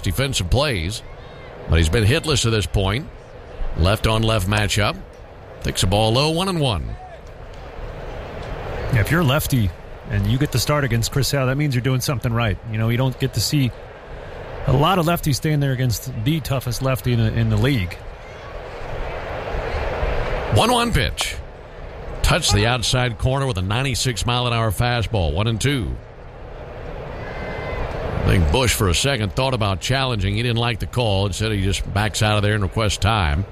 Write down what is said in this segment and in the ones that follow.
defensive plays. But he's been hitless to this point. Left-on-left matchup. Takes the ball low, 1-1. Yeah, if you're a lefty and you get the start against Chris Sale, that means you're doing something right. You know, you don't get to see a lot of lefties staying there against the toughest lefty in the league. 1-1 pitch. Touched the outside corner with a 96-mile-an-hour fastball. 1-2. I think Bush, for a second, thought about challenging. He didn't like the call. Instead, he just backs out of there and requests time.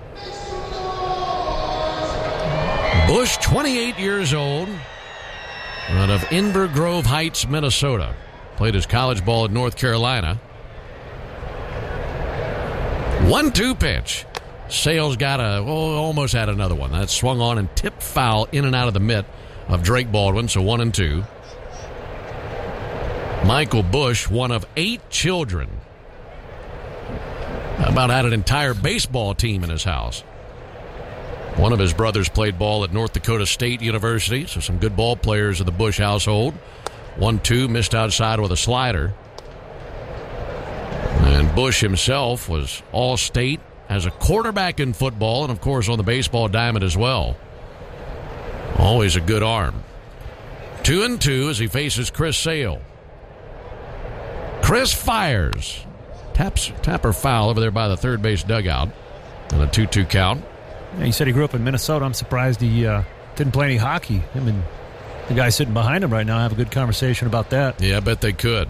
Bush, 28 years old, out of Inver Grove Heights, Minnesota. Played his college ball at North Carolina. 1-2 pitch. Sales got almost had another one. That swung on and tipped foul in and out of the mitt of Drake Baldwin, so 1-2. Michael Bush, one of 8 children. About had an entire baseball team in his house. One of his brothers played ball at North Dakota State University, so some good ball players of the Bush household. 1-2, missed outside with a slider. And Bush himself was all-state as a quarterback in football and, of course, on the baseball diamond as well. Always a good arm. 2-2 as he faces Chris Sale. Chris fires. Tapper foul over there by the third base dugout. And a 2-2 count. Yeah, he said he grew up in Minnesota. I'm surprised he didn't play any hockey. Him and the guy sitting behind him right now have a good conversation about that. Yeah, I bet they could.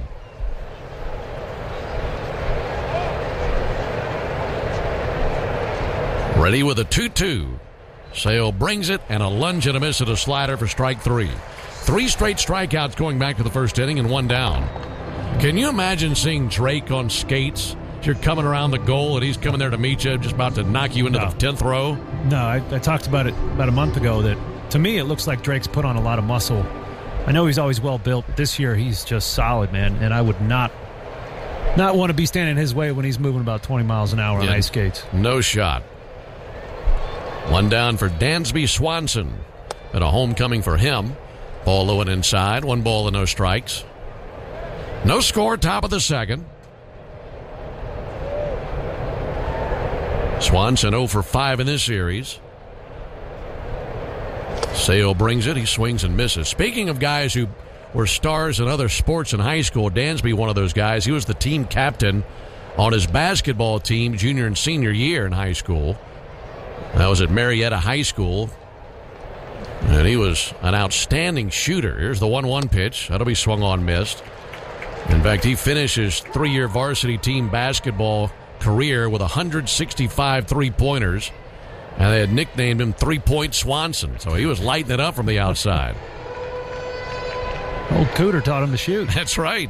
Ready with a 2-2. Sale brings it and a lunge and a miss at a slider for strike 3. 3 straight strikeouts going back to the first inning and 1 down. Can you imagine seeing Drake on skates? You're coming around the goal and he's coming there to meet you, just about to knock you into the 10th row? No, I talked about it about a month ago that to me it looks like Drake's put on a lot of muscle. I know he's always well built. This year he's just solid, man, and I would not want to be standing in his way when he's moving about 20 miles an hour on ice skates. No shot. 1 down for Dansby Swanson. And a homecoming for him. Ball low and inside. 1 ball and no strikes. No score, top of the second. Swanson 0 for 5 in this series. Sale brings it. He swings and misses. Speaking of guys who were stars in other sports in high school, Dansby, one of those guys. He was the team captain on his basketball team junior and senior year in high school. That was at Marietta High School. And he was an outstanding shooter. Here's the 1-1 pitch. That'll be swung on, missed. In fact, he finished his 3-year varsity team basketball career with 165 three-pointers. And they had nicknamed him 3-Point Swanson. So he was lighting it up from the outside. Old Cooter taught him to shoot. That's right.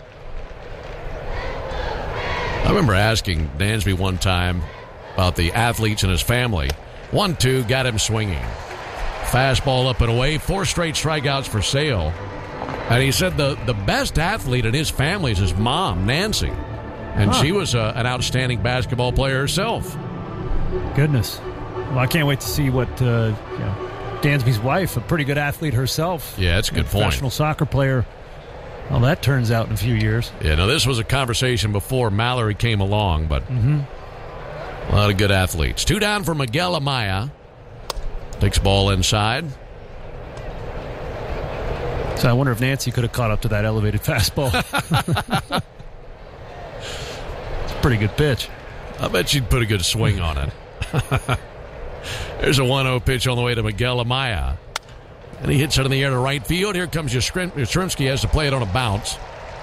I remember asking Dansby one time about the athletes in his family. 1-2, got him swinging. Fastball up and away, 4 straight strikeouts for Sale. And he said the best athlete in his family is his mom, Nancy. And she was an outstanding basketball player herself. Goodness. Well, I can't wait to see what Dansby's wife, a pretty good athlete herself. Yeah, that's a good point. Professional soccer player. Well, that turns out in a few years. Yeah, now this was a conversation before Mallory came along, but a lot of good athletes. 2 down for Miguel Amaya. Takes ball inside. So I wonder if Nancy could have caught up to that elevated fastball. It's a pretty good pitch. I bet she'd put a good swing on it. There's a 1-0 pitch on the way to Miguel Amaya. And he hits it in the air to right field. Here comes Yastrzemski, has to play it on a bounce.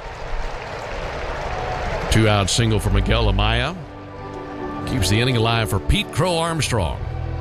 2-out single for Miguel Amaya. Keeps the inning alive for Pete Crow Armstrong.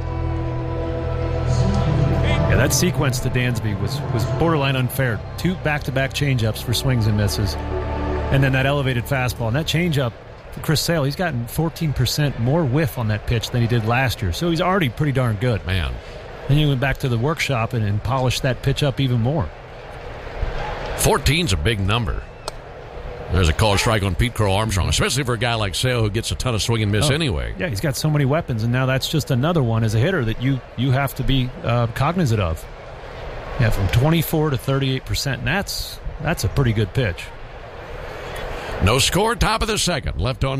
Yeah, that sequence to Dansby was borderline unfair. 2 back-to-back changeups for swings and misses. And then that elevated fastball. And that changeup for Chris Sale, he's gotten 14% more whiff on that pitch than he did last year. So he's already pretty darn good. Man. Then he went back to the workshop and polished that pitch up even more. 14's a big number. There's a called strike on Pete Crow Armstrong, especially for a guy like Sale who gets a ton of swing and miss anyway. Yeah, he's got so many weapons, and now that's just another one as a hitter that you have to be cognizant of. Yeah, from 24 to 38%, and that's a pretty good pitch. No score, top of the second. Left on